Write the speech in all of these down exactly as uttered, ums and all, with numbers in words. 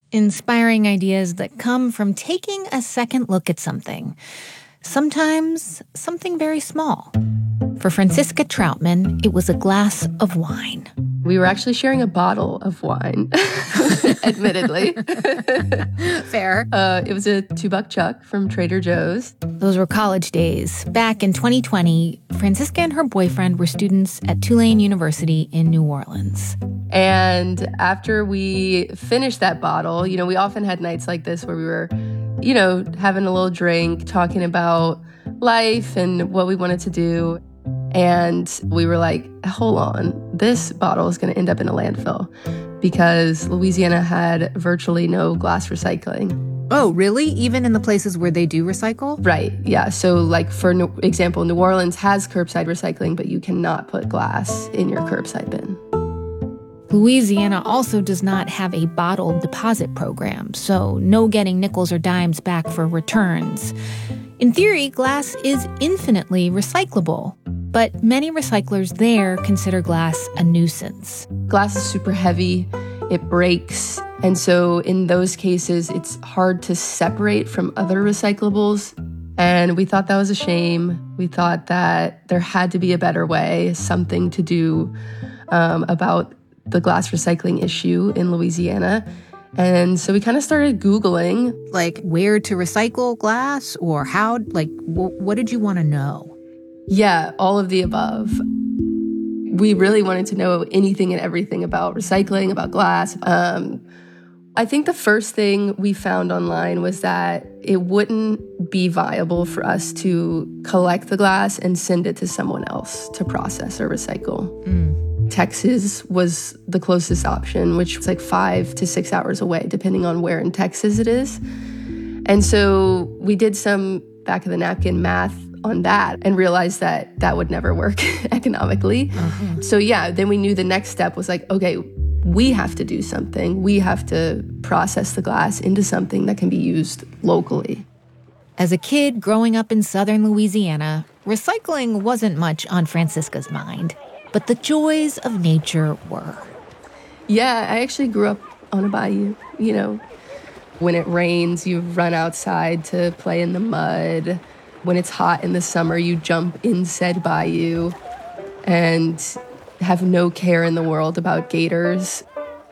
Inspiring ideas that come from taking a second look at something. Sometimes something very small. For Franziska Troutman, it was a glass of wine. We were actually sharing a bottle of wine, admittedly. Fair. Uh, it was a two-buck chuck from Trader Joe's. Those were college days. Back in twenty twenty, Franziska and her boyfriend were students at Tulane University in New Orleans. And after we finished that bottle, you know, we often had nights like this where we were, you know, having a little drink, talking about life and what we wanted to do. And we were like, hold on, this bottle is going to end up in a landfill because Louisiana had virtually no glass recycling. Oh, really? Even in the places where they do recycle? Right, yeah. So like, for no- example, New Orleans has curbside recycling, but you cannot put glass in your curbside bin. Louisiana also does not have a bottle deposit program, so no getting nickels or dimes back for returns. In theory, glass is infinitely recyclable, but many recyclers there consider glass a nuisance. Glass is super heavy, it breaks, and so in those cases, it's hard to separate from other recyclables. And we thought that was a shame. We thought that there had to be a better way, something to do um, about the glass recycling issue in Louisiana. And so we kind of started Googling. Like where to recycle glass or how, like, w- what did you want to know? Yeah, all of the above. We really wanted to know anything and everything about recycling, about glass. Um, I think the first thing we found online was that it wouldn't be viable for us to collect the glass and send it to someone else to process or recycle. Mm. Texas was the closest option, which was like five to six hours away, depending on where in Texas it is. And so we did some back of the napkin math on that and realized that that would never work economically. Uh-huh. So yeah, then we knew the next step was like, okay, we have to do something. We have to process the glass into something that can be used locally. As a kid growing up in southern Louisiana, recycling wasn't much on Franziska's mind, but the joys of nature were. Yeah, I actually grew up on a bayou, you know. When it rains, you run outside to play in the mud. When it's hot in the summer, you jump in said bayou and have no care in the world about gators.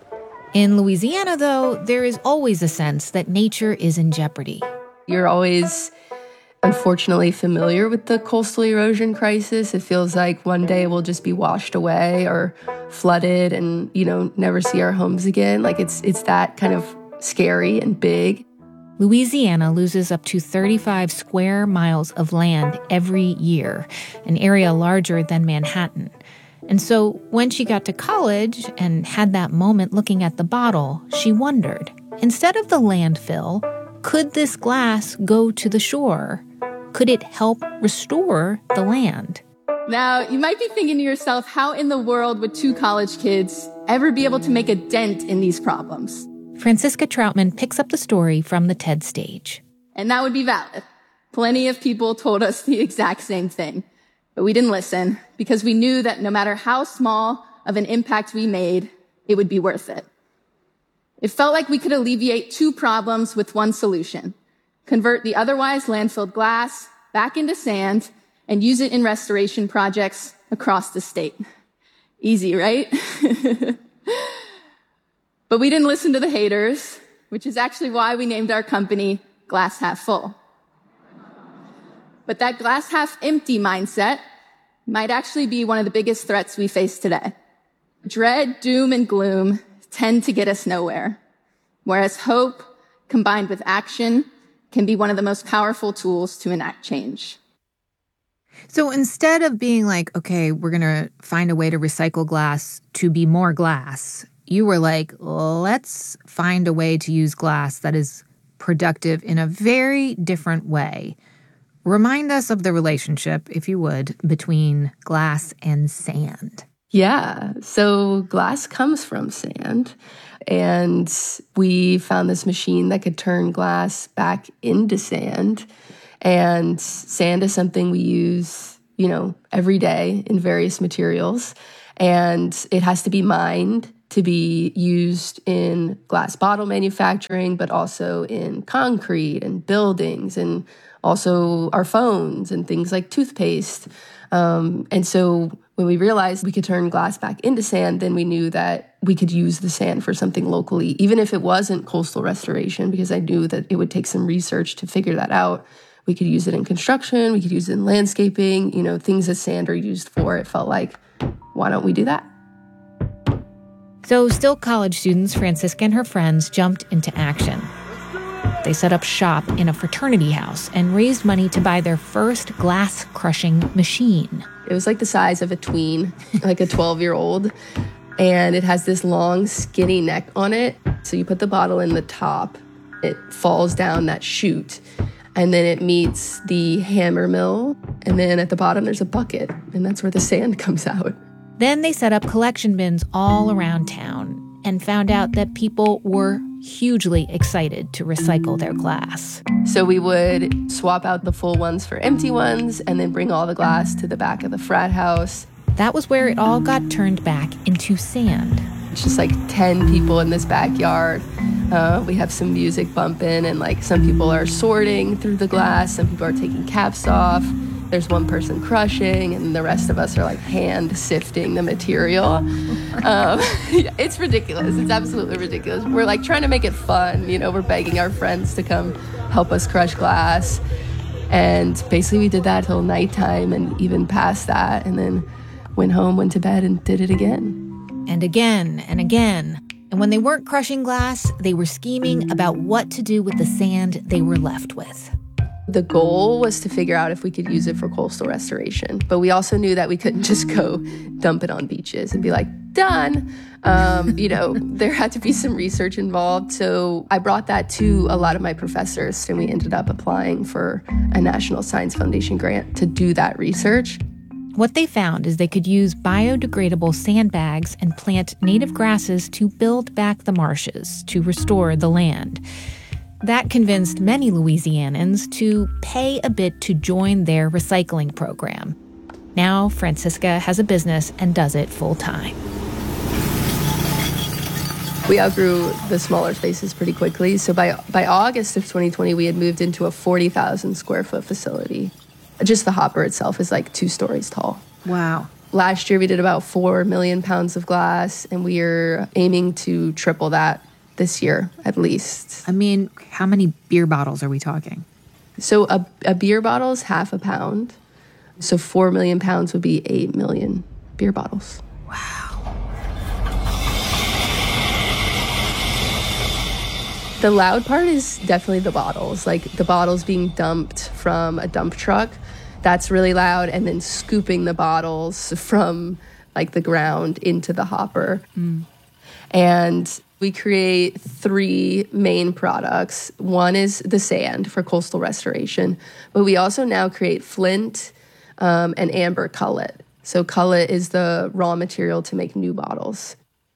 In Louisiana, though, there is always a sense that nature is in jeopardy. You're always, unfortunately, familiar with the coastal erosion crisis. It feels like one day we'll just be washed away or flooded and, you know, never see our homes again. Like it's it's that kind of scary and big. Louisiana loses up to thirty-five square miles of land every year, an area larger than Manhattan. And so when she got to college and had that moment looking at the bottle, she wondered, instead of the landfill, could this glass go to the shore? Could it help restore the land? Now, you might be thinking to yourself, how in the world would two college kids ever be able to make a dent in these problems? Franziska Troutman picks up the story from the TED stage. And that would be valid. Plenty of people told us the exact same thing. But we didn't listen because we knew that no matter how small of an impact we made, it would be worth it. It felt like we could alleviate two problems with one solution: convert the otherwise landfilled glass back into sand and use it in restoration projects across the state. Easy, right? But we didn't listen to the haters, which is actually why we named our company Glass Half Full. But that glass half empty mindset might actually be one of the biggest threats we face today. Dread, doom, and gloom tend to get us nowhere, whereas hope, combined with action, can be one of the most powerful tools to enact change. So instead of being like, okay, we're going to find a way to recycle glass to be more glass, you were like, let's find a way to use glass that is productive in a very different way. Remind us of the relationship, if you would, between glass and sand. Yeah, so glass comes from sand, and we found this machine that could turn glass back into sand. And sand is something we use, you know, every day in various materials, and it has to be mined to be used in glass bottle manufacturing, but also in concrete and buildings, and also our phones and things like toothpaste. Um, and so when we realized we could turn glass back into sand, then we knew that we could use the sand for something locally, even if it wasn't coastal restoration, because I knew that it would take some research to figure that out. We could use it in construction, we could use it in landscaping, you know, things that sand are used for. It felt like, why don't we do that? So still college students, Francisca and her friends jumped into action. They set up shop in a fraternity house and raised money to buy their first glass-crushing machine. It was like the size of a tween, like a twelve-year-old. And it has this long, skinny neck on it. So you put the bottle in the top, it falls down that chute, and then it meets the hammer mill. And then at the bottom, there's a bucket, and that's where the sand comes out. Then they set up collection bins all around town and found out that people were hugely excited to recycle their glass. So we would swap out the full ones for empty ones and then bring all the glass to the back of the frat house. That was where it all got turned back into sand. It's just like ten people in this backyard. Uh, we have some music bumping, and like some people are sorting through the glass, some people are taking caps off. There's one person crushing, and the rest of us are like hand sifting the material. Um, it's ridiculous. It's absolutely ridiculous. We're like trying to make it fun. You know, we're begging our friends to come help us crush glass. And basically we did that till nighttime and even past that, and then went home, went to bed, and did it again. And again and again. And when they weren't crushing glass, they were scheming about what to do with the sand they were left with. The goal was to figure out if we could use it for coastal restoration. But we also knew that we couldn't just go dump it on beaches and be like, done. Um, you know, there had to be some research involved. So I brought that to a lot of my professors, and we ended up applying for a National Science Foundation grant to do that research. What they found is they could use biodegradable sandbags and plant native grasses to build back the marshes, to restore the land. That convinced many Louisianans to pay a bit to join their recycling program. Now, Francisca has a business and does it full time. We outgrew the smaller spaces pretty quickly. So by by August of twenty twenty, we had moved into a forty thousand square foot facility. Just the hopper itself is like two stories tall. Wow. Last year, we did about four million pounds of glass, and we are aiming to triple that this year, at least. I mean, how many beer bottles are we talking? So a, a beer bottle is half a pound. So four million pounds would be eight million beer bottles. Wow. The loud part is definitely the bottles, like the bottles being dumped from a dump truck. That's really loud. And then scooping the bottles from like the ground into the hopper. Mm. And we create three main products. One is the sand for coastal restoration, but we also now create flint um, and amber cullet. So cullet is the raw material to make new bottles.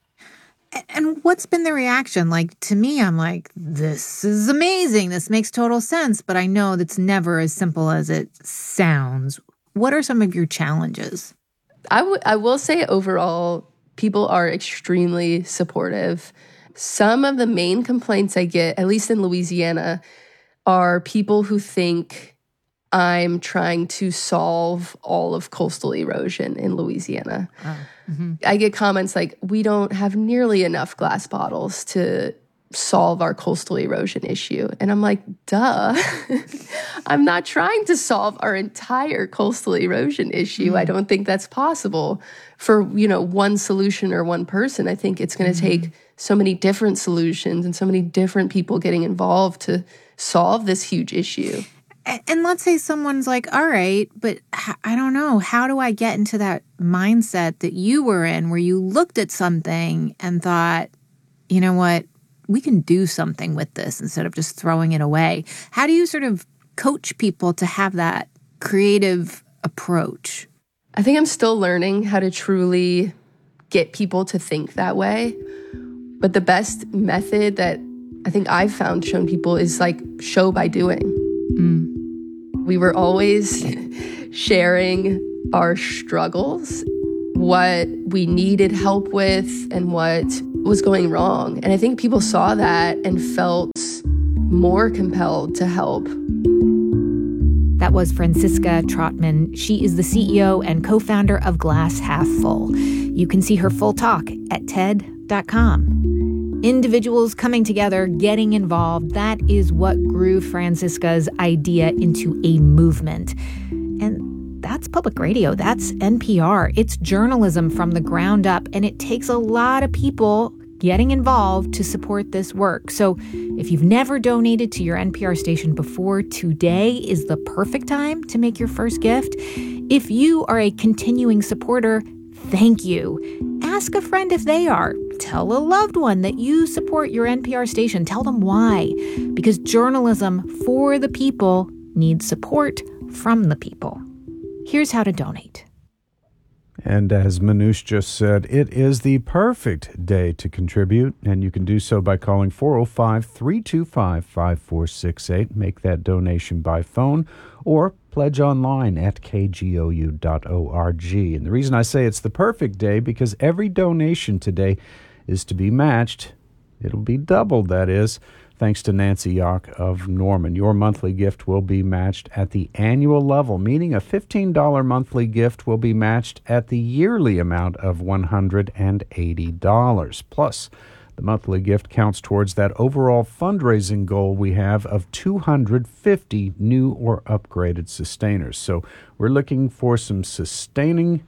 And what's been the reaction? Like, to me, I'm like, this is amazing. This makes total sense. But I know that's never as simple as it sounds. What are some of your challenges? I, w- I will say overall, people are extremely supportive. Some of the main complaints I get, at least in Louisiana, are people who think I'm trying to solve all of coastal erosion in Louisiana. Oh. Mm-hmm. I get comments like, we don't have nearly enough glass bottles to solve our coastal erosion issue. And I'm like, duh. I'm not trying to solve our entire coastal erosion issue. Mm-hmm. I don't think that's possible for, you know, one solution or one person. I think it's going to mm-hmm. take so many different solutions and so many different people getting involved to solve this huge issue. And let's say someone's like, all right, but I don't know, how do I get into that mindset that you were in where you looked at something and thought, you know what, we can do something with this instead of just throwing it away? How do you sort of coach people to have that creative approach? I think I'm still learning how to truly get people to think that way. But the best method that I think I've found shown people is like show by doing. Mm. We were always sharing our struggles, what we needed help with, and what was going wrong. And I think people saw that and felt more compelled to help. That was Franziska Trotman. She is the C E O and co-founder of Glass Half Full. You can see her full talk at T E D dot com. Individuals coming together, getting involved, that is what grew Franziska's idea into a movement. And that's public radio. That's N P R. It's journalism from the ground up, and it takes a lot of people getting involved to support this work. So if you've never donated to your N P R station before, today is the perfect time to make your first gift. If you are a continuing supporter, thank you. Ask a friend if they are. Tell a loved one that you support your N P R station. Tell them why. Because journalism for the people needs support from the people. Here's how to donate. And as Manoush just said, it is the perfect day to contribute, and you can do so by calling four oh five, three two five, five four six eight. Make that donation by phone or pledge online at k g o u dot org. And the reason I say it's the perfect day, because every donation today is to be matched. It'll be doubled, that is, thanks to Nancy Yock of Norman. Your monthly gift will be matched at the annual level, meaning a fifteen dollars monthly gift will be matched at the yearly amount of one hundred eighty dollars. Plus, the monthly gift counts towards that overall fundraising goal we have of two hundred fifty new or upgraded sustainers. So we're looking for some sustaining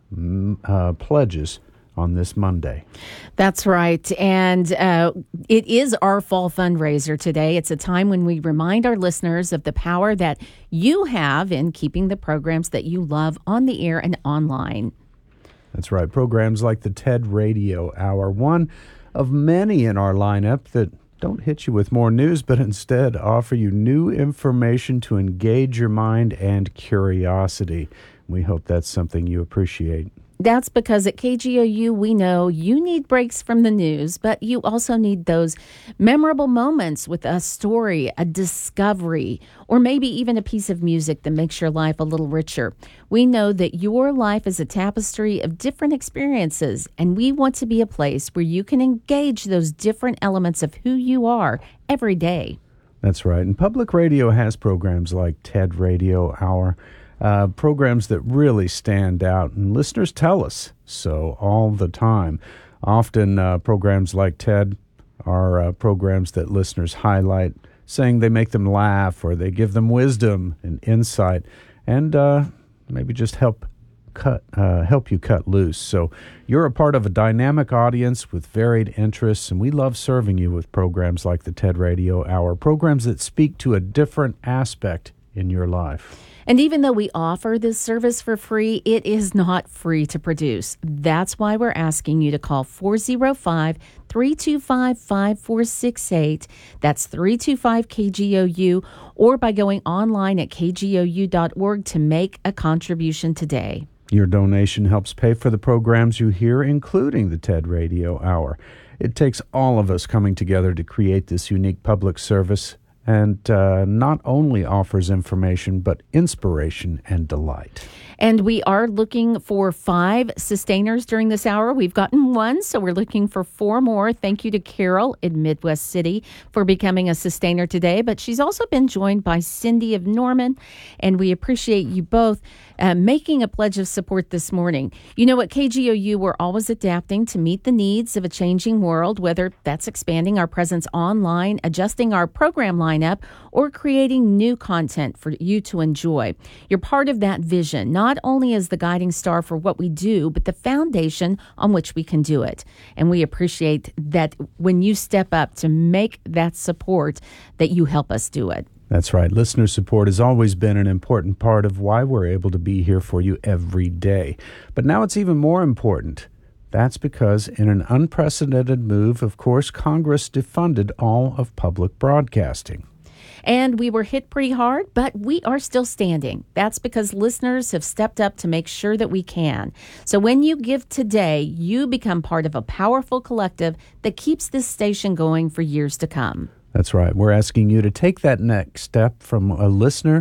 uh, pledges on this Monday. That's right. And uh, it is our fall fundraiser today. It's a time when we remind our listeners of the power that you have in keeping the programs that you love on the air and online. That's right. Programs like the T E D Radio Hour, one of many in our lineup that don't hit you with more news, but instead offer you new information to engage your mind and curiosity. We hope that's something you appreciate. That's because at K G O U, we know you need breaks from the news, but you also need those memorable moments with a story, a discovery, or maybe even a piece of music that makes your life a little richer. We know that your life is a tapestry of different experiences, and we want to be a place where you can engage those different elements of who you are every day. That's right. And public radio has programs like T E D Radio Hour, Uh, programs that really stand out, and listeners tell us so all the time. Often uh, programs like T E D are uh, programs that listeners highlight, saying they make them laugh or they give them wisdom and insight, and uh, maybe just help cut uh, help you cut loose. So you're a part of a dynamic audience with varied interests, and we love serving you with programs like the T E D Radio Hour, programs that speak to a different aspect in your life. And even though we offer this service for free, it is not free to produce. That's why we're asking you to call four oh five, three two five, five four six eight. That's three two five K G O U, or by going online at k g o u dot org to make a contribution today. Your donation helps pay for the programs you hear, including the T E D Radio Hour. It takes all of us coming together to create this unique public service, and uh, not only offers information, but inspiration and delight. And we are looking for five sustainers during this hour. We've gotten one, so we're looking for four more. Thank you to Carol in Midwest City for becoming a sustainer today. But she's also been joined by Cindy of Norman, and we appreciate you both uh, making a pledge of support this morning. You know, at K G O U, we're always adapting to meet the needs of a changing world, whether that's expanding our presence online, adjusting our program lineup, or creating new content for you to enjoy. You're part of that vision, not only as the guiding star for what we do, but the foundation on which we can do it. And we appreciate that when you step up to make that support, that you help us do it. That's right. Listener support has always been an important part of why we're able to be here for you every day. But now it's even more important. That's because in an unprecedented move, of course, Congress defunded all of public broadcasting. And we were hit pretty hard, but we are still standing. That's because listeners have stepped up to make sure that we can. So when you give today, you become part of a powerful collective that keeps this station going for years to come. That's right. We're asking you to take that next step from a listener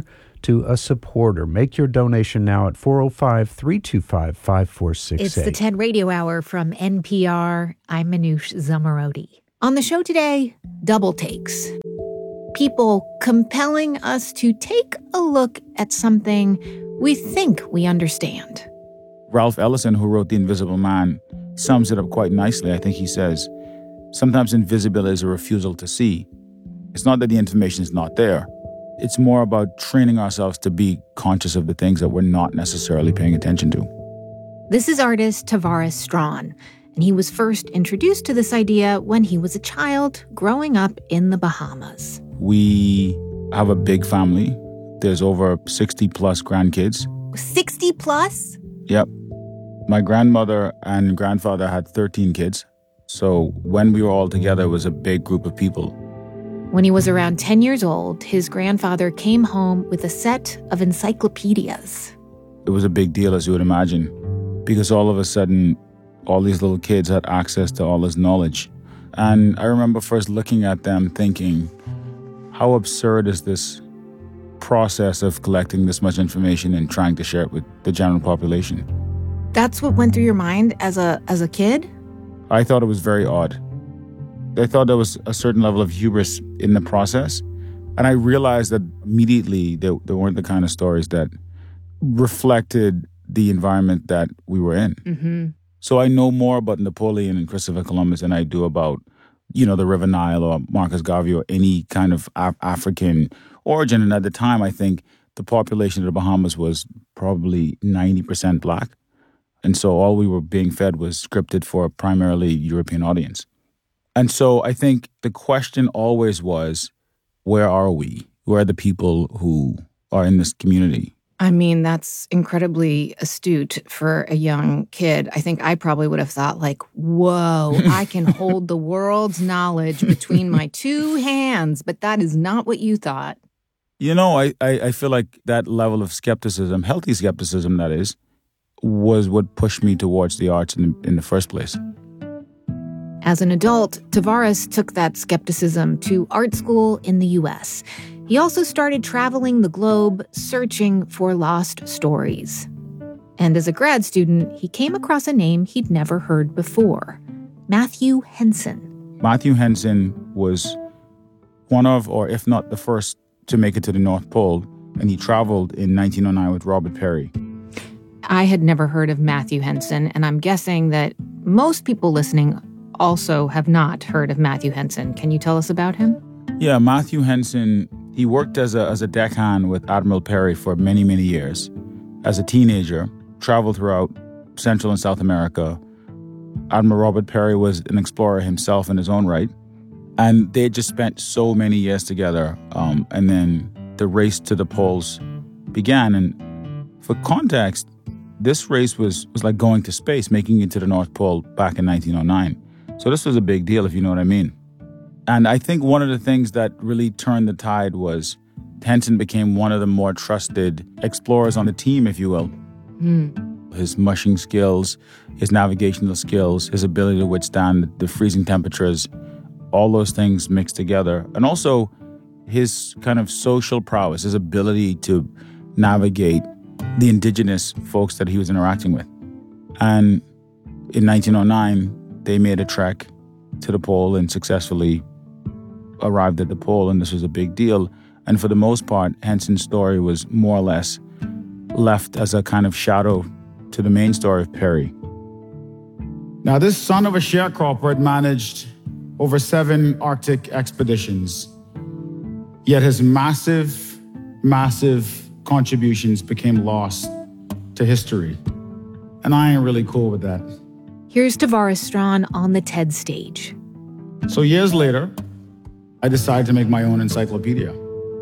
to a supporter. Make your donation now at four oh five, three two five, five four six eight. It's the TED Radio Hour from N P R. I'm Manoush Zomorodi. On the show today, double takes. People compelling us to take a look at something we think we understand. Ralph Ellison, who wrote The Invisible Man, sums it up quite nicely. I think he says, sometimes invisibility is a refusal to see. It's not that the information is not there. It's more about training ourselves to be conscious of the things that we're not necessarily paying attention to. This is artist Tavares Strawn, and he was first introduced to this idea when he was a child growing up in the Bahamas. We have a big family. There's over sixty plus grandkids. sixty plus? Yep. My grandmother and grandfather had thirteen kids. So when we were all together, it was a big group of people. When he was around ten years old, his grandfather came home with a set of encyclopedias. It was a big deal, as you would imagine, because all of a sudden, all these little kids had access to all this knowledge. And I remember first looking at them thinking, how absurd is this process of collecting this much information and trying to share it with the general population? That's what went through your mind as a as a kid? I thought it was very odd. I thought there was a certain level of hubris in the process. And I realized that immediately there, there weren't the kind of stories that reflected the environment that we were in. Mm-hmm. So I know more about Napoleon and Christopher Columbus than I do about, you know, the River Nile or Marcus Garvey or any kind of Af- African origin. And at the time, I think the population of the Bahamas was probably ninety percent Black. And so all we were being fed was scripted for a primarily European audience. And so I think the question always was, where are we? Where are the people who are in this community? I mean, that's incredibly astute for a young kid. I think I probably would have thought like, whoa, I can hold the world's knowledge between my two hands. But that is not what you thought. You know, I, I, I feel like that level of skepticism, healthy skepticism that is, was what pushed me towards the arts in, in the first place. As an adult, Tavares took that skepticism to art school in the U S. He also started traveling the globe, searching for lost stories. And as a grad student, he came across a name he'd never heard before, Matthew Henson. Matthew Henson was one of, or if not the first, to make it to the North Pole, and he traveled in nineteen oh nine with Robert Peary. I had never heard of Matthew Henson, and I'm guessing that most people listening also have not heard of Matthew Henson. Can you tell us about him? Yeah, Matthew Henson, he worked as a as a deckhand with Admiral Peary for many, many years. As a teenager, traveled throughout Central and South America. Admiral Robert Peary was an explorer himself in his own right. And they had just spent so many years together. Um, and then the race to the poles began. And for context, this race was, was like going to space, making it to the North Pole back in nineteen oh nine. So this was a big deal, if you know what I mean. And I think one of the things that really turned the tide was Henson became one of the more trusted explorers on the team, if you will. Mm. His mushing skills, his navigational skills, his ability to withstand the freezing temperatures, all those things mixed together. And also his kind of social prowess, his ability to navigate the indigenous folks that he was interacting with. And in nineteen oh nine, they made a trek to the pole and successfully arrived at the pole, and this was a big deal. And for the most part, Henson's story was more or less left as a kind of shadow to the main story of Peary. Now, this son of a sharecropper had managed over seven Arctic expeditions, yet his massive, massive contributions became lost to history. And I ain't really cool with that. Here's Tavares Strawn on the TED stage. So years later, I decided to make my own encyclopedia.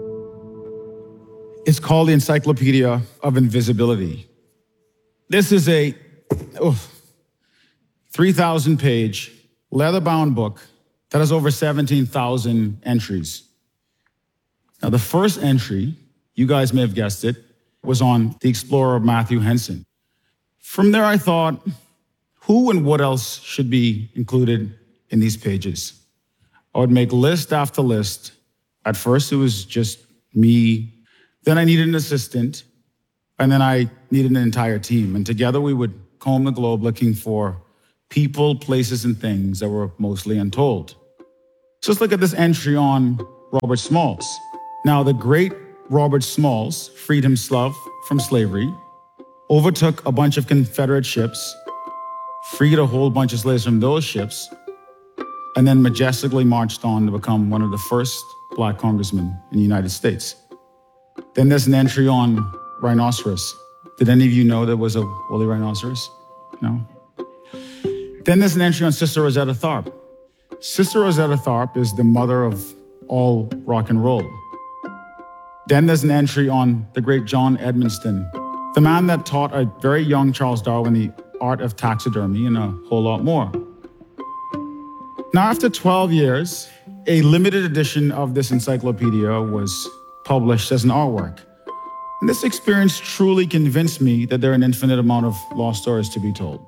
It's called the Encyclopedia of Invisibility. This is a oh, three thousand page leather-bound book that has over seventeen thousand entries. Now, the first entry, you guys may have guessed it, was on the explorer Matthew Henson. From there, I thought, who and what else should be included in these pages? I would make list after list. At first, it was just me Then I needed an assistant, and then I needed an entire team. And together we would comb the globe looking for people, places, and things that were mostly untold. So let's look at this entry on Robert Smalls. Now, the great Robert Smalls freed himself from slavery, overtook a bunch of Confederate ships, freed a whole bunch of slaves from those ships, and then majestically marched on to become one of the first black congressmen in the United States. Then there's an entry on rhinoceros. Did any of you know there was a woolly rhinoceros? No? Then there's an entry on Sister Rosetta Tharpe. Sister Rosetta Tharpe is the mother of all rock and roll. Then there's an entry on the great John Edmonston, the man that taught a very young Charles Darwin the art of taxidermy and a whole lot more. Now, after twelve years, a limited edition of this encyclopedia was published as an artwork. And this experience truly convinced me that there are an infinite amount of lost stories to be told.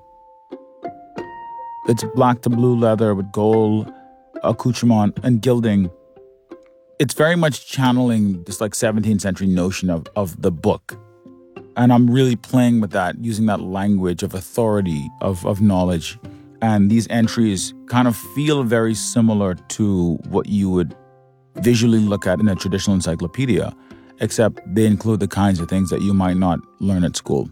It's black to blue leather with gold accoutrement and gilding. It's very much channeling this like seventeenth century notion of, of the book. And I'm really playing with that, using that language of authority, of, of knowledge. And these entries kind of feel very similar to what you would visually look at in a traditional encyclopedia, except they include the kinds of things that you might not learn at school.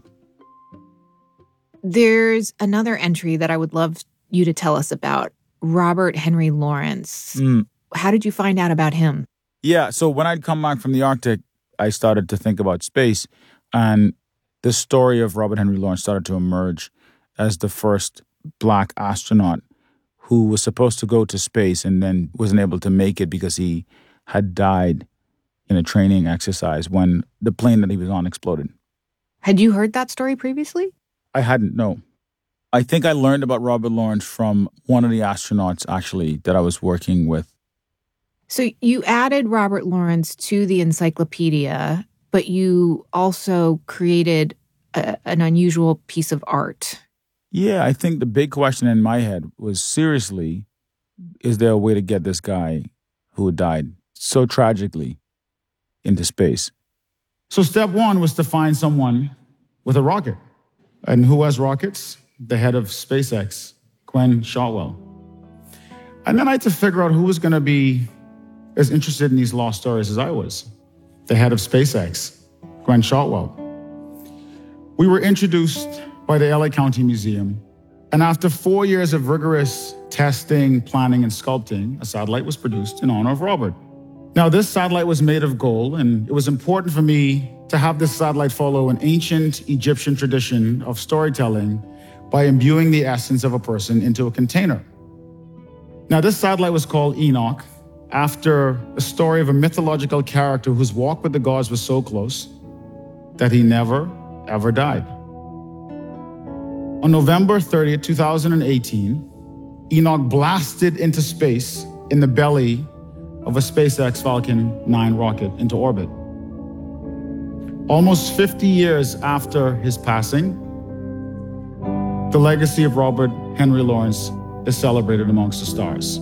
There's another entry that I would love you to tell us about, Robert Henry Lawrence. Mm. How did you find out about him? Yeah, so when I'd come back from the Arctic, I started to think about space, and the story of Robert Henry Lawrence started to emerge as the first black astronaut who was supposed to go to space and then wasn't able to make it because he had died in a training exercise when the plane that he was on exploded. Had you heard that story previously? I hadn't, no. I think I learned about Robert Lawrence from one of the astronauts, actually, that I was working with. So you added Robert Lawrence to the encyclopedia, but you also created a, an unusual piece of art. Yeah, I think the big question in my head was, seriously, is there a way to get this guy who died so tragically into space? So step one was to find someone with a rocket. And who has rockets? The head of SpaceX, Gwen Shotwell. And then I had to figure out who was going to be as interested in these lost stories as I was. The head of SpaceX, Gwen Shotwell. We were introduced by the L A County Museum, and after four years of rigorous testing, planning, and sculpting, a satellite was produced in honor of Robert. Now, this satellite was made of gold, and it was important for me to have this satellite follow an ancient Egyptian tradition of storytelling by imbuing the essence of a person into a container. Now, this satellite was called Enoch, after a story of a mythological character whose walk with the gods was so close that he never, ever died. On November thirtieth, two thousand eighteen, Enoch blasted into space in the belly of a SpaceX Falcon nine rocket into orbit. Almost fifty years after his passing, the legacy of Robert Henry Lawrence is celebrated amongst the stars.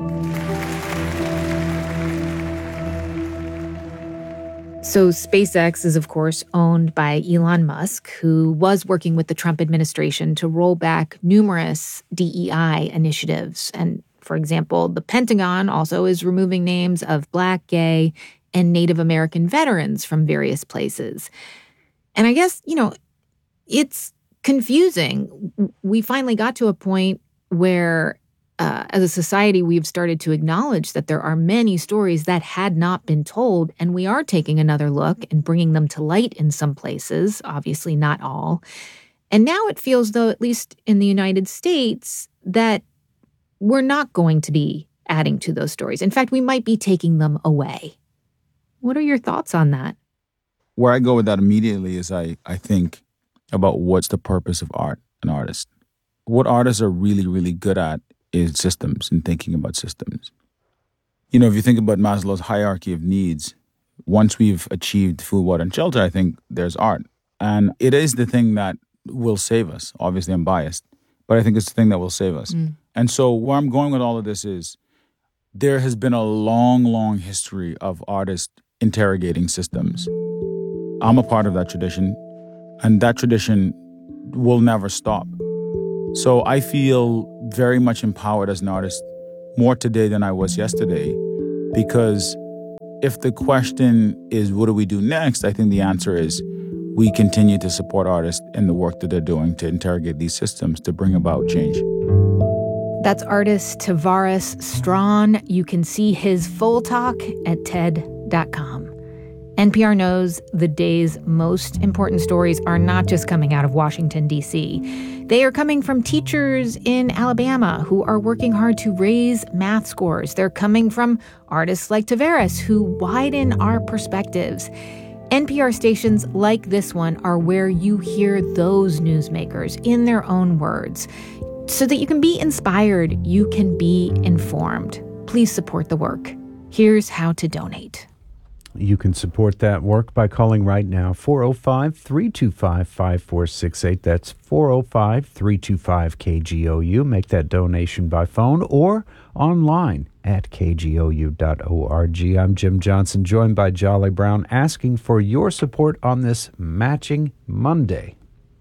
So SpaceX is, of course, owned by Elon Musk, who was working with the Trump administration to roll back numerous D E I initiatives. And, for example, the Pentagon also is removing names of Black, gay, and Native American veterans from various places. And I guess, you know, it's confusing. We finally got to a point where, uh, as a society, we've started to acknowledge that there are many stories that had not been told, and we are taking another look and bringing them to light in some places, obviously not all. And now it feels, though, at least in the United States, that we're not going to be adding to those stories. In fact, we might be taking them away. What are your thoughts on that? Where I go with that immediately is I, I think about what's the purpose of art and artists. What artists are really, really good at is systems and thinking about systems. You know, if you think about Maslow's hierarchy of needs, once we've achieved food, water, and shelter, I think there's art. And it is the thing that will save us. Obviously, I'm biased, but I think it's the thing that will save us. Mm. And so where I'm going with all of this is there has been a long, long history of artists interrogating systems. I'm a part of that tradition, and that tradition will never stop. So I feel very much empowered as an artist, more today than I was yesterday, because if the question is, what do we do next? I think the answer is we continue to support artists in the work that they're doing to interrogate these systems to bring about change. That's artist Tavares Strawn. You can see his full talk at T E D dot com. N P R knows the day's most important stories are not just coming out of Washington, D C. They are coming from teachers in Alabama who are working hard to raise math scores. They're coming from artists like Tavares who widen our perspectives. N P R stations like this one are where you hear those newsmakers in their own words. So that you can be inspired, you can be informed. Please support the work. Here's how to donate. You can support that work by calling right now, four oh five, three two five, five four six eight. That's four oh five, three two five, K G O U. Make that donation by phone or online at K G O U dot org. I'm Jim Johnson, joined by Jolly Brown, asking for your support on this Matching Monday.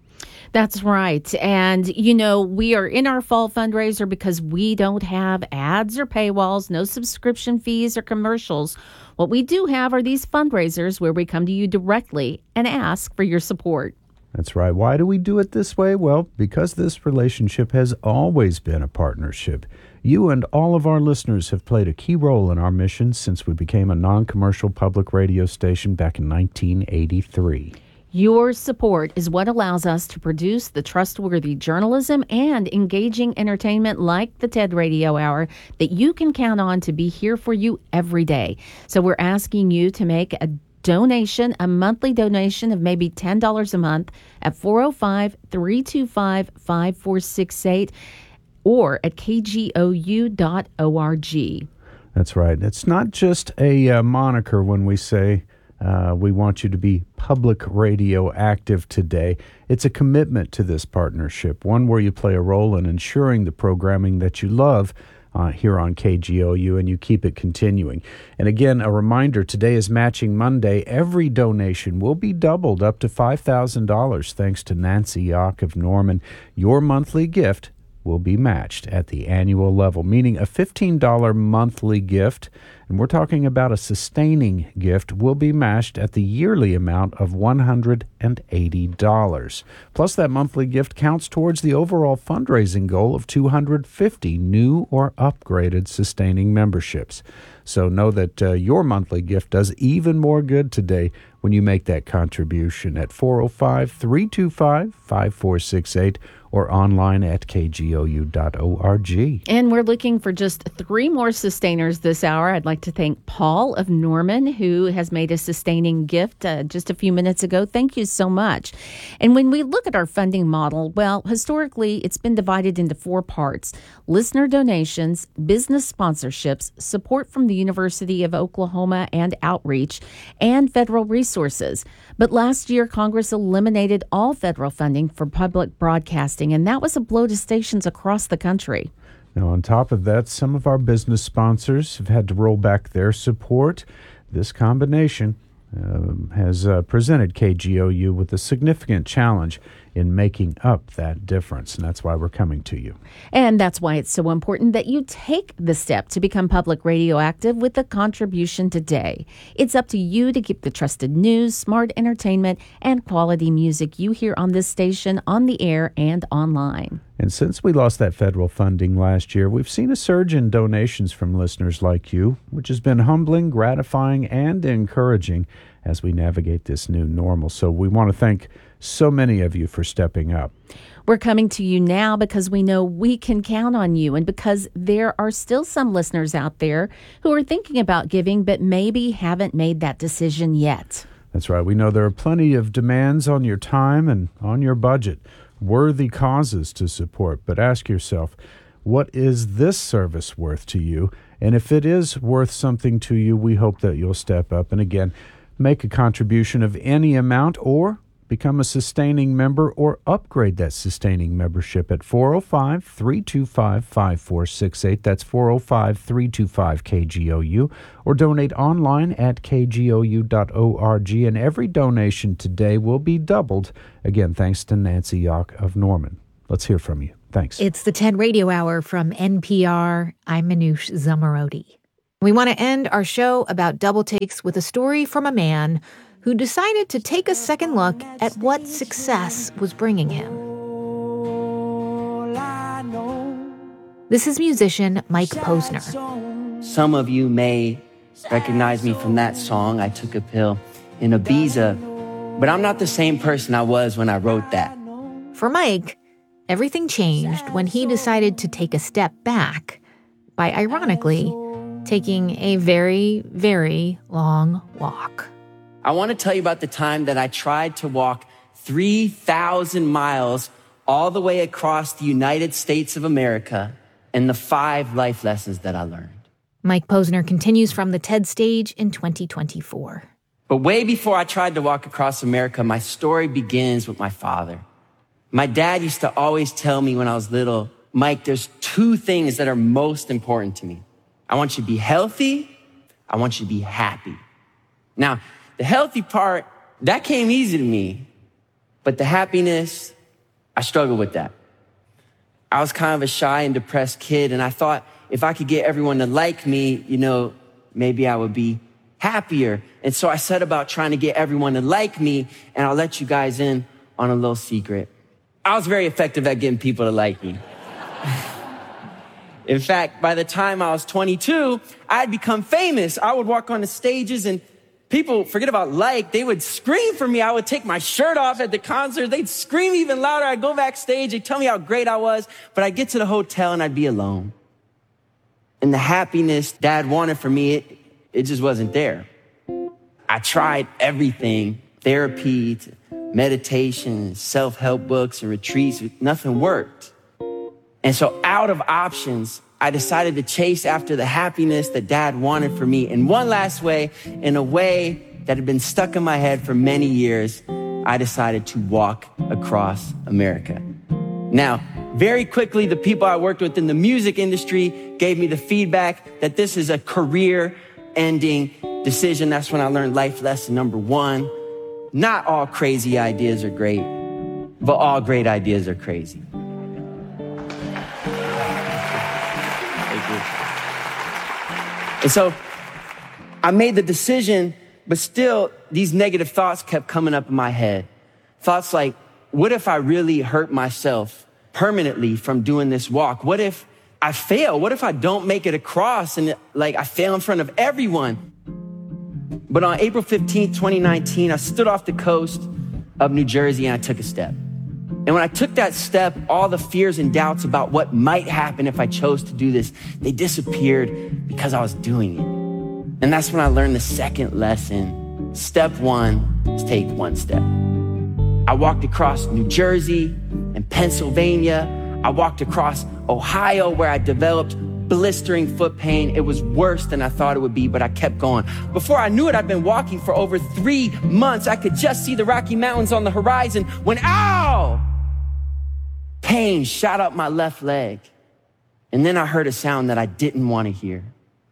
That's right. And, you know, we are in our fall fundraiser because we don't have ads or paywalls, no subscription fees or commercials. What we do have are these fundraisers where we come to you directly and ask for your support. That's right. Why do we do it this way? Well, because this relationship has always been a partnership. You and all of our listeners have played a key role in our mission since we became a non-commercial public radio station back in nineteen eighty-three. Your support is what allows us to produce the trustworthy journalism and engaging entertainment like the TED Radio Hour that you can count on to be here for you every day. So we're asking you to make a donation, a monthly donation of maybe ten dollars a month at four oh five, three two five, five four six eight or at K G O U dot org. That's right. It's not just a uh, moniker when we say Uh, we want you to be public radio active today. It's a commitment to this partnership, one where you play a role in ensuring the programming that you love uh, here on K G O U, and you keep it continuing. And again, a reminder, today is Matching Monday. Every donation will be doubled up to five thousand dollars thanks to Nancy Yock of Norman. Your monthly gift will be matched at the annual level, meaning a fifteen dollars monthly gift, and we're talking about a sustaining gift, will be matched at the yearly amount of one hundred eighty dollars. Plus, that monthly gift counts towards the overall fundraising goal of two hundred fifty new or upgraded sustaining memberships. So know that uh, your monthly gift does even more good today when you make that contribution at four oh five, three two five, five four six eight or online at K G O U dot org. And we're looking for just three more sustainers this hour. I'd like to thank Paul of Norman, who has made a sustaining gift uh, just a few minutes ago. Thank you so much. And when we look at our funding model, well, historically, it's been divided into four parts: listener donations, business sponsorships, support from the University of Oklahoma and outreach, and federal resources. But last year, Congress eliminated all federal funding for public broadcasting, and that was a blow to stations across the country. Now, on top of that, some of our business sponsors have had to roll back their support. This combination um, has uh, presented K G O U with a significant challenge in making up that difference, and that's why we're coming to you. And that's why it's so important that you take the step to become public radio active with a contribution today. It's up to you to keep the trusted news, smart entertainment, and quality music you hear on this station on the air and online. And since we lost that federal funding last year, we've seen a surge in donations from listeners like you, which has been humbling, gratifying, and encouraging as we navigate this new normal. So we want to thank so many of you for stepping up. We're coming to you now because we know we can count on you, and because there are still some listeners out there who are thinking about giving but maybe haven't made that decision yet. That's right. We know there are plenty of demands on your time and on your budget, worthy causes to support. But ask yourself, what is this service worth to you? And if it is worth something to you, we hope that you'll step up and again, make a contribution of any amount or Become a sustaining member or upgrade that sustaining membership at four oh five, three two five, five four six eight. That's four oh five, three two five, K G O U. Or donate online at k g o u dot org. And every donation today will be doubled. Again, thanks to Nancy Yock of Norman. Let's hear from you. Thanks. It's the TED Radio Hour from N P R. I'm Manoush Zomorodi. We want to end our show about double takes with a story from a man who decided to take a second look at what success was bringing him. This is musician Mike Posner. Some of you may recognize me from that song, I Took a Pill in Ibiza, but I'm not the same person I was when I wrote that. For Mike, everything changed when he decided to take a step back by, ironically, taking a very, very long walk. I want to tell you about the time that I tried to walk three thousand miles all the way across the United States of America and the five life lessons that I learned. Mike Posner continues from the TED stage in twenty twenty-four. But way before I tried to walk across America, my story begins with my father. My dad used to always tell me when I was little, Mike, there's two things that are most important to me. I want you to be healthy. I want you to be happy. Now, the healthy part, that came easy to me. But the happiness, I struggled with that. I was kind of a shy and depressed kid, and I thought if I could get everyone to like me, you know, maybe I would be happier. And so I set about trying to get everyone to like me, and I'll let you guys in on a little secret. I was very effective at getting people to like me. In fact, by the time I was twenty-two, I had become famous. I would walk on the stages and people, forget about like, they would scream for me. I would take my shirt off at the concert. They'd scream even louder. I'd go backstage. They'd tell me how great I was. But I'd get to the hotel and I'd be alone. And the happiness Dad wanted for me, it, it just wasn't there. I tried everything, therapy, to meditation, self-help books and retreats. Nothing worked. And so out of options, I decided to chase after the happiness that Dad wanted for me in one last way, in a way that had been stuck in my head for many years. I decided to walk across America. Now, very quickly, the people I worked with in the music industry gave me the feedback that this is a career-ending decision. That's when I learned life lesson number one. Not all crazy ideas are great, but all great ideas are crazy. And so I made the decision, but still these negative thoughts kept coming up in my head. Thoughts like, what if I really hurt myself permanently from doing this walk? What if I fail? What if I don't make it across and like I fail in front of everyone? But on April fifteenth, twenty nineteen, I stood off the coast of New Jersey and I took a step. And when I took that step, all the fears and doubts about what might happen if I chose to do this, they disappeared because I was doing it. And that's when I learned the second lesson. Step one is take one step. I walked across New Jersey and Pennsylvania. I walked across Ohio where I developed blistering foot pain. It was worse than I thought it would be, but I kept going. Before I knew it, I'd been walking for over three months. I could just see the Rocky Mountains on the horizon when, ow! Pain shot up my left leg. And then I heard a sound that I didn't want to hear.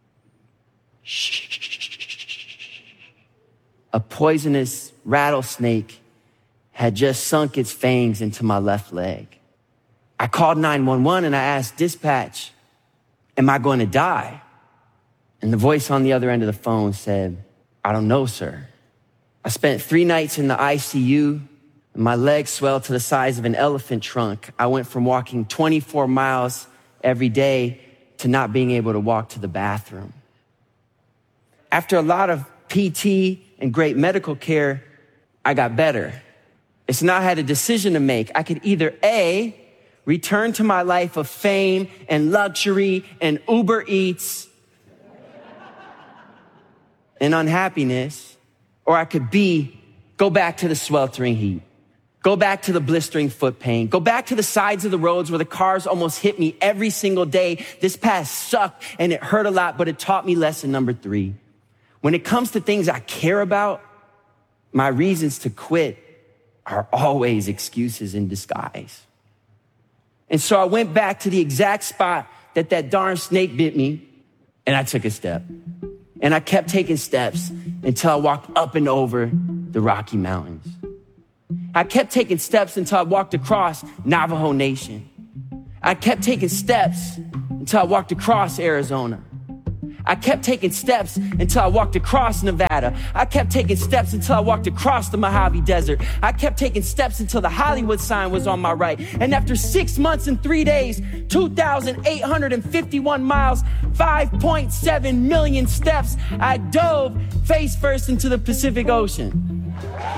Shh. A poisonous rattlesnake had just sunk its fangs into my left leg. I called nine one one and I asked dispatch, am I going to die? And the voice on the other end of the phone said, I don't know, sir. I spent three nights in the I C U. My legs swelled to the size of an elephant trunk. I went from walking twenty-four miles every day to not being able to walk to the bathroom. After a lot of P T and great medical care, I got better. It's now I had a decision to make. I could either A, return to my life of fame and luxury and Uber Eats and unhappiness, or I could B, go back to the sweltering heat. Go back to the blistering foot pain. Go back to the sides of the roads where the cars almost hit me every single day. This path sucked and it hurt a lot, but it taught me lesson number three. When it comes to things I care about, my reasons to quit are always excuses in disguise. And so I went back to the exact spot that that darn snake bit me, and I took a step. And I kept taking steps until I walked up and over the Rocky Mountains. I kept taking steps until I walked across Navajo Nation. I kept taking steps until I walked across Arizona. I kept taking steps until I walked across Nevada. I kept taking steps until I walked across the Mojave Desert. I kept taking steps until the Hollywood sign was on my right. And after six months and three days, two thousand eight hundred fifty-one miles, five point seven million steps, I dove face first into the Pacific Ocean.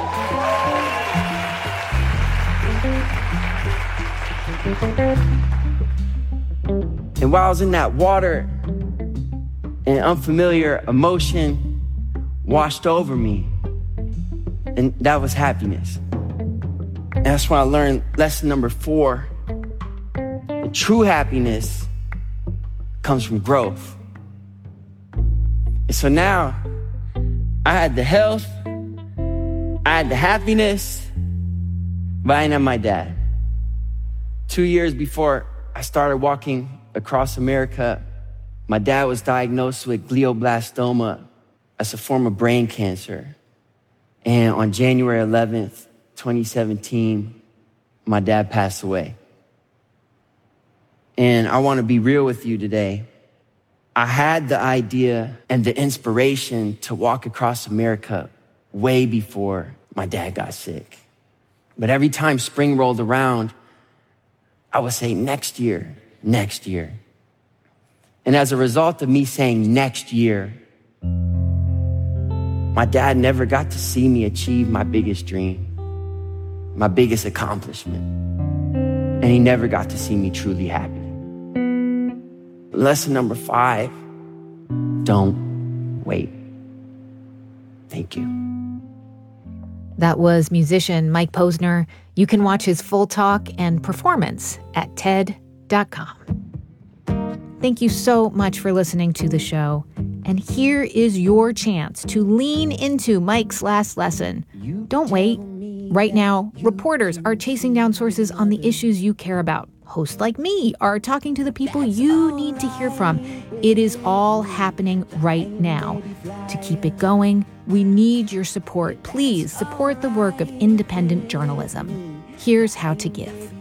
And while I was in that water, an unfamiliar emotion washed over me, and that was happiness. And that's when I learned lesson number four. The true happiness comes from growth. And so now I had the health, I had the happiness, but I didn't have my dad. Two years before I started walking across America, my dad was diagnosed with glioblastoma. That's a form of brain cancer. And on January eleventh, twenty seventeen, my dad passed away. And I want to be real with you today. I had the idea and the inspiration to walk across America way before my dad got sick. But every time spring rolled around, I would say, next year, next year. And as a result of me saying next year, my dad never got to see me achieve my biggest dream, my biggest accomplishment. And he never got to see me truly happy. Lesson number five, don't wait. Thank you. That was musician Mike Posner. You can watch his full talk and performance at T E D dot com. Thank you so much for listening to the show. And here is your chance to lean into Mike's last lesson. Don't wait. Right now, reporters are chasing down sources on the issues you care about. Hosts like me are talking to the people you need to hear from. It is all happening right now. To keep it going, we need your support. Please support the work of independent journalism. Here's how to give.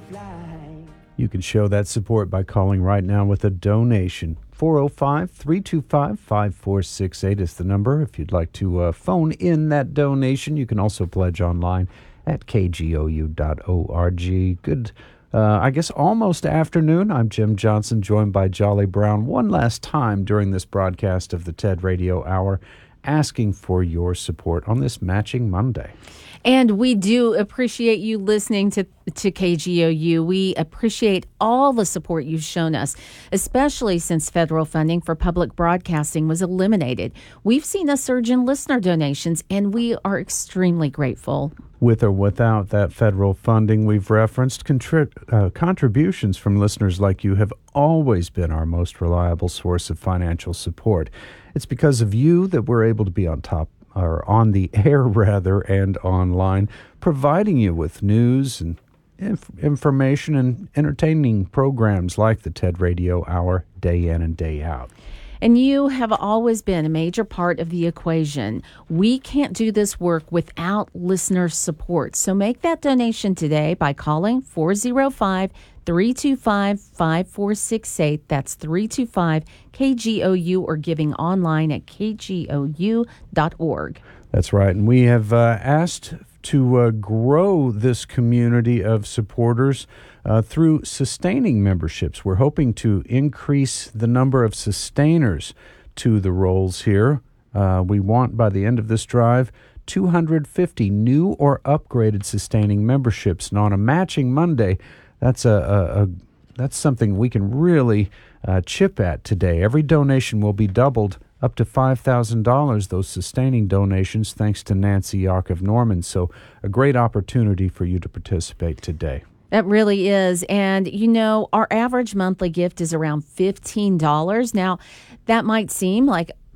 You can show that support by calling right now with a donation. four oh five, three two five, five four six eight is the number. If you'd like to uh, phone in that donation, you can also pledge online at k g o u dot org. Good, uh, I guess, almost afternoon. I'm Jim Johnson, joined by Jolly Brown one last time during this broadcast of the T E D Radio Hour, asking for your support on this Matching Monday. And we do appreciate you listening to, to K G O U. We appreciate all the support you've shown us, especially since federal funding for public broadcasting was eliminated. We've seen a surge in listener donations, and we are extremely grateful. With or without that federal funding we've referenced, contri- uh, contributions from listeners like you have always been our most reliable source of financial support. It's because of you that we're able to be on top or on the air, rather, and online, providing you with news and inf- information and entertaining programs like the T E D Radio Hour, day in and day out. And you have always been a major part of the equation. We can't do this work without listener support. So make that donation today by calling four oh five, three two five, five four six eight. That's three two five K G O U, or giving online at k g o u dot org. That's right. And we have uh, asked to uh, grow this community of supporters uh, through sustaining memberships. We're hoping to increase the number of sustainers to the rolls here. Uh, we want, by the end of this drive, two hundred fifty new or upgraded sustaining memberships. And on a Matching Monday, that's a, a, a that's something we can really uh, chip at today. Every donation will be doubled up to five thousand dollars, those sustaining donations, thanks to Nancy Yakov Norman. So a great opportunity for you to participate today. That really is. And, you know, our average monthly gift is around fifteen dollars. Now, that might seem like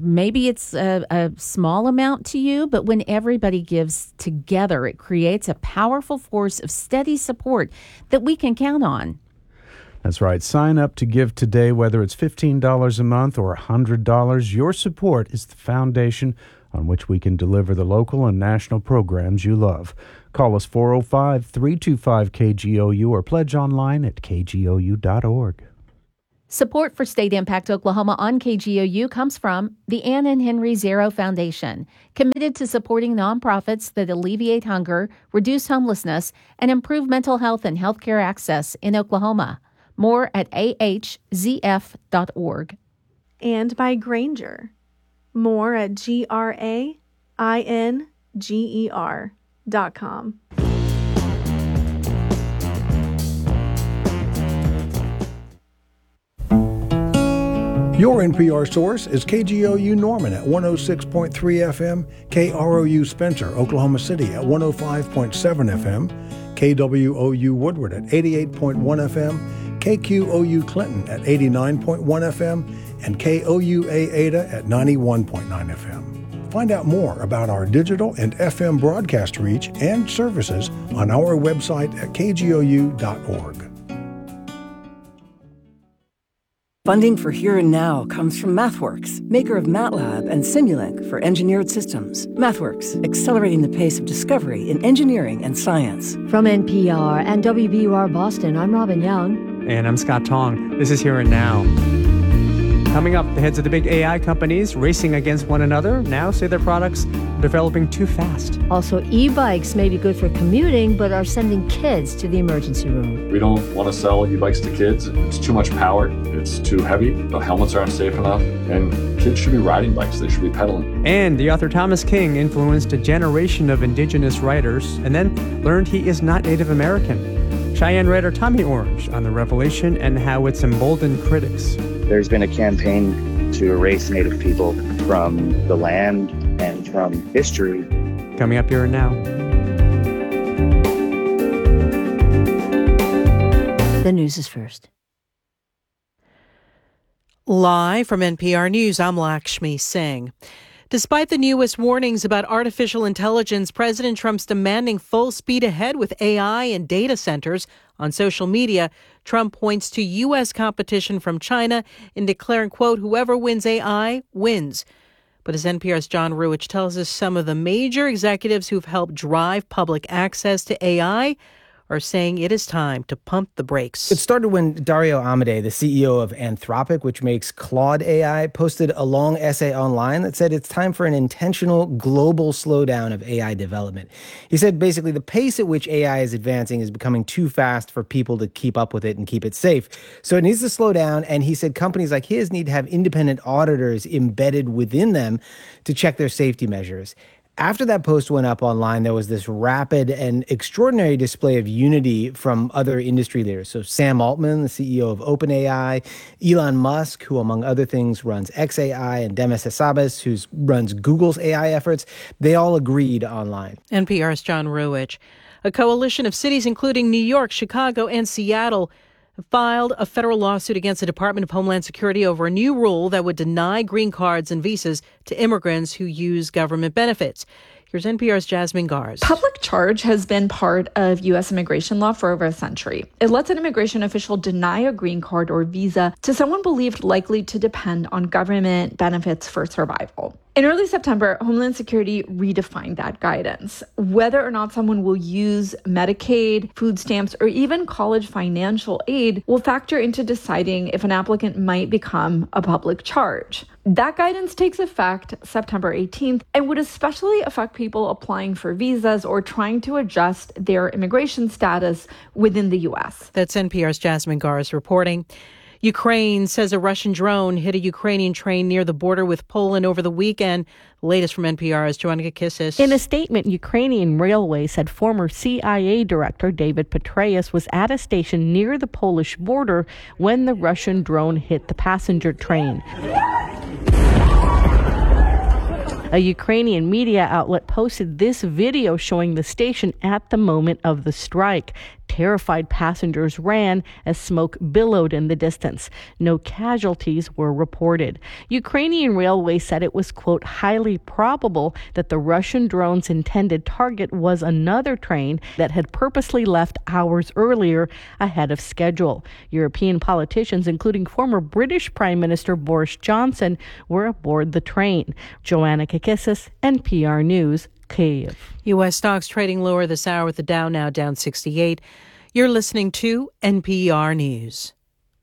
maybe it's a, a small amount to you, but when everybody gives together, it creates a powerful force of steady support that we can count on. That's right. Sign up to give today, whether it's fifteen dollars a month or one hundred dollars. Your support is the foundation on which we can deliver the local and national programs you love. Call us four oh five, three two five, K G O U or pledge online at K G O U dot org. Support for State Impact Oklahoma on K G O U comes from the Ann and Henry Zero Foundation, committed to supporting nonprofits that alleviate hunger, reduce homelessness, and improve mental health and healthcare access in Oklahoma. More at A H Z F dot org. And by Grainger. More at G R A I N G E R dot com. Your N P R source is K G O U Norman at one oh six point three F M, K R O U Spencer, Oklahoma City at one oh five point seven F M, K W O U Woodward at eighty-eight point one F M, K Q O U Clinton at eighty-nine point one F M, and K O U A Ada at ninety-one point nine F M. Find out more about our digital and F M broadcast reach and services on our website at K G O U dot org. Funding for Here and Now comes from MathWorks, maker of MATLAB and Simulink for engineered systems. MathWorks, accelerating the pace of discovery in engineering and science. From N P R and W B U R Boston, I'm Robin Young. And I'm Scott Tong. This is Here and Now. Coming up, the heads of the big A I companies racing against one another now say their products are developing too fast. Also, e-bikes may be good for commuting, but are sending kids to the emergency room. We don't want to sell e-bikes to kids. It's too much power. It's too heavy. The helmets aren't safe enough. And kids should be riding bikes. They should be pedaling. And the author Thomas King influenced a generation of indigenous writers and then learned he is not Native American. Cheyenne writer Tommy Orange on the revelation and how it's emboldened critics. There's been a campaign to erase Native people from the land and from history. Coming up Here and Now. The news is first. Live from N P R News, I'm Lakshmi Singh. Despite the newest warnings about artificial intelligence, President Trump's demanding full speed ahead with A I and data centers on social media, Trump points to U S competition from China in declaring, quote, whoever wins A I wins. But as N P R's John Ruwitch tells us, some of the major executives who've helped drive public access to A I are saying it is time to pump the brakes. It started when Dario Amodei, the C E O of Anthropic, which makes Claude A I, posted a long essay online that said it's time for an intentional global slowdown of A I development. He said basically the pace at which A I is advancing is becoming too fast for people to keep up with it and keep it safe. So it needs to slow down, and he said companies like his need to have independent auditors embedded within them to check their safety measures. After that post went up online, there was this rapid and extraordinary display of unity from other industry leaders. So Sam Altman, the C E O of OpenAI, Elon Musk, who among other things runs xAI, and Demis Hassabis, who runs Google's A I efforts, they all agreed online. N P R's John Ruwitch. A coalition of cities, including New York, Chicago, and Seattle, filed a federal lawsuit against the Department of Homeland Security over a new rule that would deny green cards and visas to immigrants who use government benefits. Here's N P R's Jasmine Gars. Public charge has been part of U S immigration law for over a century. It lets an immigration official deny a green card or visa to someone believed likely to depend on government benefits for survival. In early September, Homeland Security redefined that guidance. Whether or not someone will use Medicaid, food stamps, or even college financial aid will factor into deciding if an applicant might become a public charge. That guidance takes effect September eighteenth and would especially affect people applying for visas or trying to adjust their immigration status within the U S. That's N P R's Jasmine Gars reporting. Ukraine says a Russian drone hit a Ukrainian train near the border with Poland over the weekend. The latest from N P R is Joanna Kissis. In a statement, Ukrainian Railways said former C I A Director David Petraeus was at a station near the Polish border when the Russian drone hit the passenger train. A Ukrainian media outlet posted this video showing the station at the moment of the strike. Terrified passengers ran as smoke billowed in the distance. No casualties were reported. Ukrainian Railways said it was, quote, highly probable that the Russian drone's intended target was another train that had purposely left hours earlier ahead of schedule. European politicians, including former British Prime Minister Boris Johnson, were aboard the train. Joanna Kakissis, N P R News, Kyiv. U S stocks trading lower this hour with the Dow now down sixty-eight. You're listening to N P R News.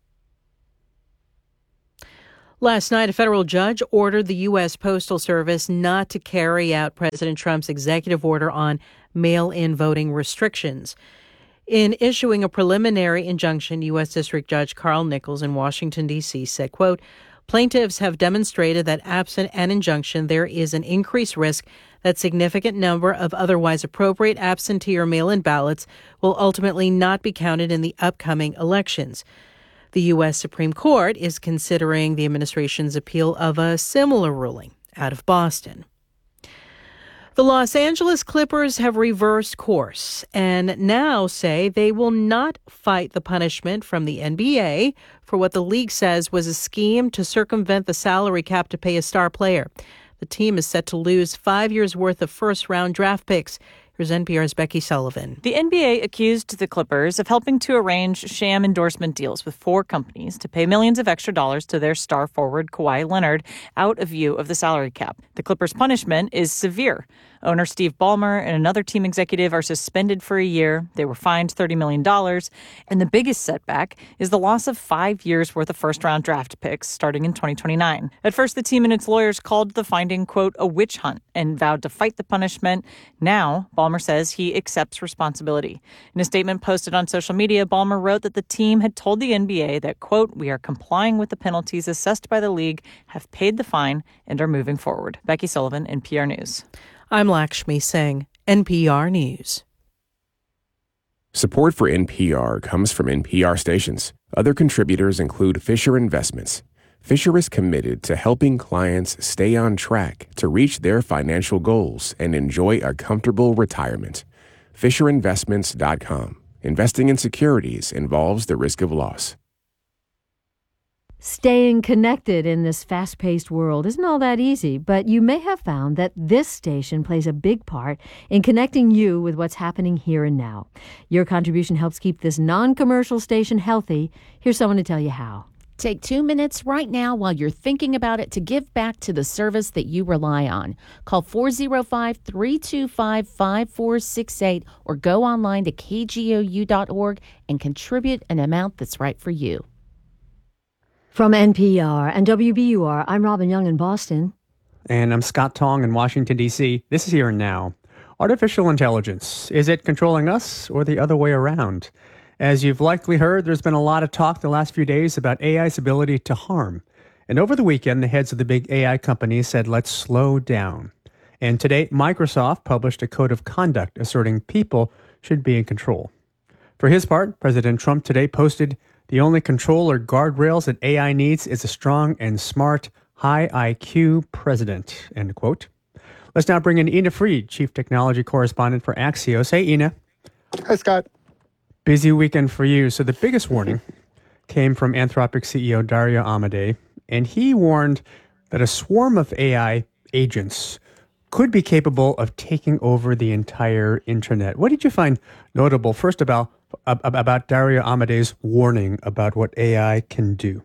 Last night, a federal judge ordered the U S Postal Service not to carry out President Trump's executive order on mail-in voting restrictions. In issuing a preliminary injunction, U S District Judge Carl Nichols in Washington, D C said, quote, plaintiffs have demonstrated that absent an injunction, there is an increased risk that significant number of otherwise appropriate absentee or mail-in ballots will ultimately not be counted in the upcoming elections. The U S Supreme Court is considering the administration's appeal of a similar ruling out of Boston. The Los Angeles Clippers have reversed course and now say they will not fight the punishment from the N B A for what the league says was a scheme to circumvent the salary cap to pay a star player. The team is set to lose five years' worth of first-round draft picks. Here's N P R's Becky Sullivan. The N B A accused the Clippers of helping to arrange sham endorsement deals with four companies to pay millions of extra dollars to their star forward Kawhi Leonard out of view of the salary cap. The Clippers' punishment is severe. Owner Steve Ballmer and another team executive are suspended for a year. They were fined thirty million dollars. And the biggest setback is the loss of five years' worth of first-round draft picks starting in twenty twenty-nine. At first, the team and its lawyers called the finding, quote, a witch hunt and vowed to fight the punishment. Now, Ballmer says he accepts responsibility. In a statement posted on social media, Ballmer wrote that the team had told the N B A that, quote, we are complying with the penalties assessed by the league, have paid the fine, and are moving forward. Becky Sullivan, N P R News. I'm Lakshmi Singh, N P R News. Support for N P R comes from N P R stations. Other contributors include Fisher Investments. Fisher is committed to helping clients stay on track to reach their financial goals and enjoy a comfortable retirement. Fisher Investments dot com. Investing in securities involves the risk of loss. Staying connected in this fast-paced world isn't all that easy, but you may have found that this station plays a big part in connecting you with what's happening here and now. Your contribution helps keep this non-commercial station healthy. Here's someone to tell you how. Take two minutes right now while you're thinking about it to give back to the service that you rely on. Call four oh five, three two five, five four six eight or go online to K G O U dot org and contribute an amount that's right for you. From N P R and W B U R, I'm Robin Young in Boston. And I'm Scott Tong in Washington, D C. This is Here and Now. Artificial intelligence, is it controlling us or the other way around? As you've likely heard, there's been a lot of talk the last few days about A I's ability to harm. And over the weekend, the heads of the big A I companies said, let's slow down. And today, Microsoft published a code of conduct asserting people should be in control. For his part, President Trump today posted, the only control or guardrails that A I needs is a strong and smart, high I Q president, end quote. Let's now bring in Ina Fried, Chief Technology Correspondent for Axios. Hey, Ina. Hi, Scott. Busy weekend for you. So the biggest warning came from Anthropic C E O Dario Amodei, and he warned that a swarm of A I agents could be capable of taking over the entire internet. What did you find notable, first about, about Dario Amodei's warning about what A I can do?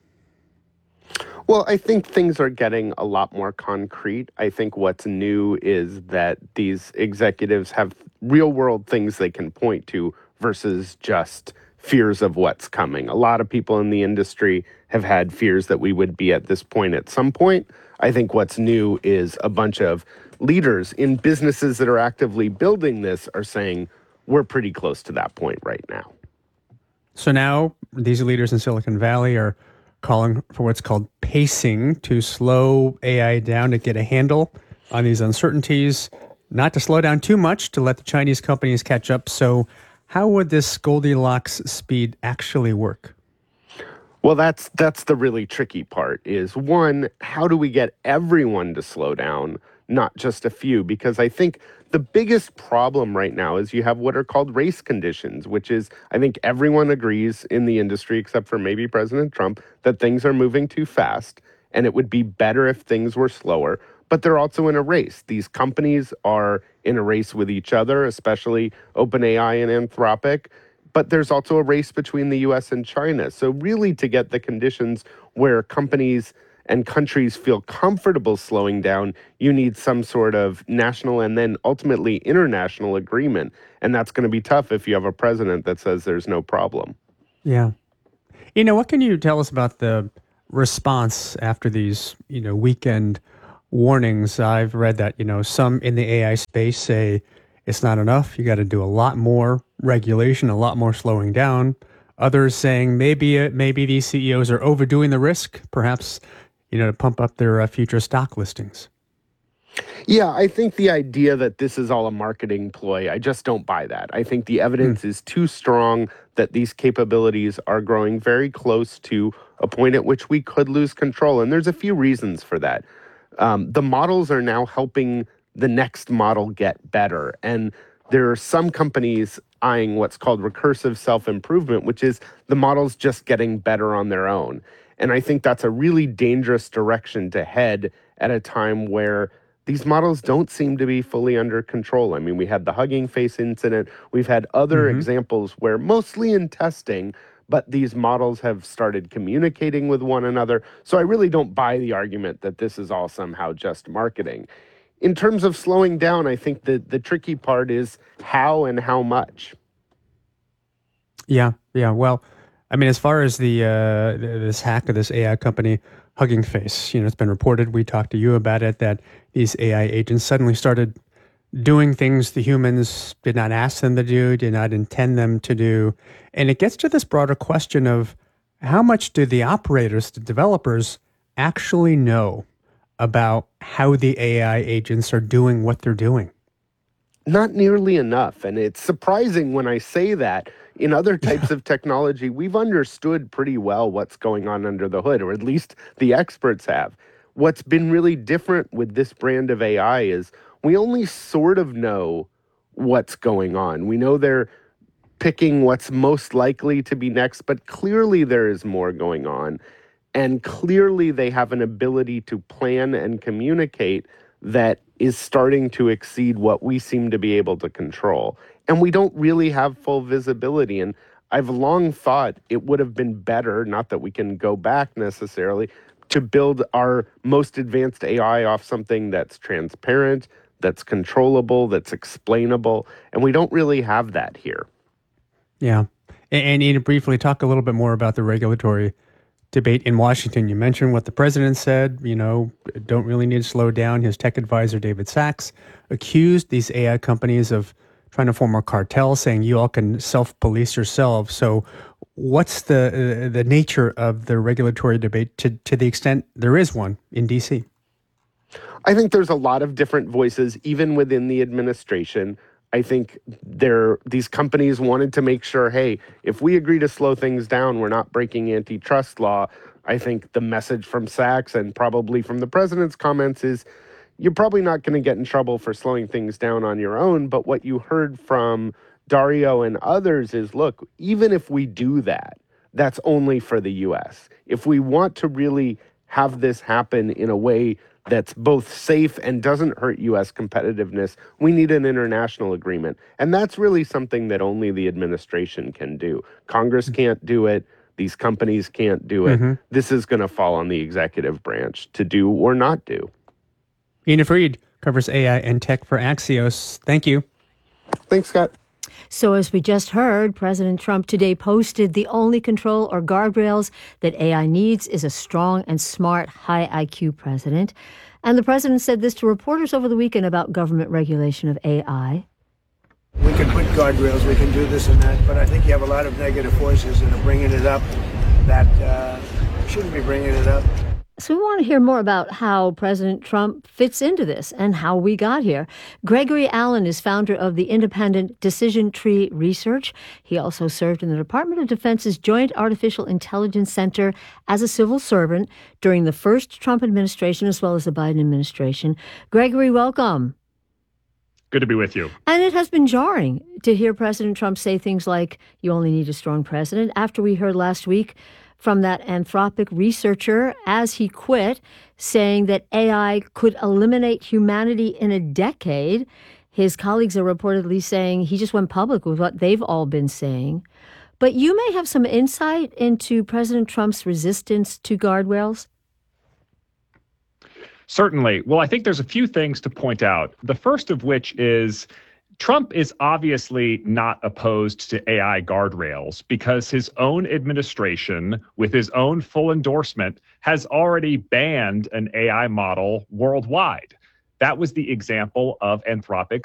Well, I think things are getting a lot more concrete. I think what's new is that these executives have real-world things they can point to versus just fears of what's coming. A lot of people in the industry have had fears that we would be at this point at some point. I think what's new is a bunch of leaders in businesses that are actively building this are saying, we're pretty close to that point right now. So now these leaders in Silicon Valley are calling for what's called pacing, to slow A I down, to get a handle on these uncertainties, not to slow down too much, to let the Chinese companies catch up. So how would this Goldilocks speed actually work? Well, that's that's the really tricky part is, one, how do we get everyone to slow down, not just a few, because I think the biggest problem right now is you have what are called race conditions, which is, I think everyone agrees in the industry, except for maybe President Trump, that things are moving too fast and it would be better if things were slower. But they're also in a race. These companies are in a race with each other, especially OpenAI and Anthropic. But there's also a race between the U S and China. So really, to get the conditions where companies and countries feel comfortable slowing down, you need some sort of national and then ultimately international agreement. And that's going to be tough if you have a president that says there's no problem. Yeah. You know, what can you tell us about the response after these, you know, weekend warnings? I've read that, you know, some in the A I space say it's not enough. You got to do a lot more regulation, a lot more slowing down. Others saying maybe uh, maybe these C E Os are overdoing the risk, perhaps, you know, to pump up their uh, future stock listings. Yeah, I think the idea that this is all a marketing ploy, I just don't buy that. I think the evidence mm. is too strong that these capabilities are growing very close to a point at which we could lose control. And there's a few reasons for that. Um, the models are now helping the next model get better. And there are some companies eyeing what's called recursive self-improvement, which is the models just getting better on their own. And I think that's a really dangerous direction to head at a time where these models don't seem to be fully under control. I mean, we had the Hugging Face incident. We've had other mm-hmm. examples where, mostly in testing, but these models have started communicating with one another. So I really don't buy the argument that this is all somehow just marketing. In terms of slowing down, I think that the tricky part is how and how much. Yeah, yeah. Well, I mean, as far as the uh, this hack of this A I company, Hugging Face, you know, it's been reported, we talked to you about it, that these A I agents suddenly started doing things the humans did not ask them to do, did not intend them to do. And it gets to this broader question of how much do the operators, the developers, actually know about how the A I agents are doing what they're doing? Not nearly enough. And it's surprising when I say that. In other types yeah. of technology, we've understood pretty well what's going on under the hood, or at least the experts have. What's been really different with this brand of A I is we only sort of know what's going on. We know they're picking what's most likely to be next, but clearly there is more going on. And clearly they have an ability to plan and communicate that is starting to exceed what we seem to be able to control. And we don't really have full visibility. And I've long thought it would have been better, not that we can go back necessarily, to build our most advanced A I off something that's transparent, that's controllable, that's explainable. And we don't really have that here. Yeah. And, and to briefly talk a little bit more about the regulatory debate in Washington. You mentioned what the president said, you know, don't really need to slow down. His tech advisor, David Sachs, accused these A I companies of trying to form a cartel, saying you all can self-police yourselves. So what's the uh, the nature of the regulatory debate to, to the extent there is one in D C? I think there's a lot of different voices, even within the administration. I think there these companies wanted to make sure, hey, if we agree to slow things down, we're not breaking antitrust law. I think the message from Sachs and probably from the president's comments is you're probably not going to get in trouble for slowing things down on your own. But what you heard from Dario and others is, look, even if we do that, that's only for the U S. If we want to really have this happen in a way that's both safe and doesn't hurt U S competitiveness, we need an international agreement. And that's really something that only the administration can do. Congress can't do it. These companies can't do it. Mm-hmm. This is going to fall on the executive branch to do or not do. Ina Fried covers A I and tech for Axios. Thank you. Thanks, Scott. So as we just heard, President Trump today posted the only control or guardrails that A I needs is a strong and smart, high I Q president. And the president said this to reporters over the weekend about government regulation of A I. We can put guardrails, we can do this and that, but I think you have a lot of negative forces that are bringing it up that uh, shouldn't be bringing it up. So we want to hear more about how President Trump fits into this and how we got here. Gregory Allen is founder of the independent Decision Tree Research. He also served in the Department of Defense's Joint Artificial Intelligence Center as a civil servant during the first Trump administration as well as the Biden administration. Gregory, welcome. Good to be with you. And it has been jarring to hear President Trump say things like, you only need a strong president, after we heard last week from that Anthropic researcher as he quit, saying that A I could eliminate humanity in a decade. His colleagues are reportedly saying he just went public with what they've all been saying. But you may have some insight into President Trump's resistance to guardrails. Certainly. Well, I think there's a few things to point out. The first of which is Trump is obviously not opposed to A I guardrails because his own administration, with his own full endorsement, has already banned an A I model worldwide. That was the example of Anthropic's